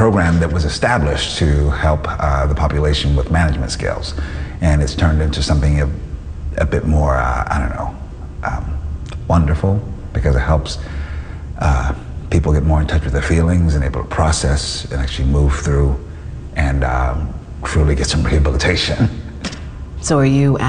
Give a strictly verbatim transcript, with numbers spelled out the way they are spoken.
program that was established to help uh, the population with management skills. And it's turned into something a, a bit more, uh, I don't know, um, wonderful, because it helps uh, people get more in touch with their feelings and able to process and actually move through and um, truly get some rehabilitation. So are you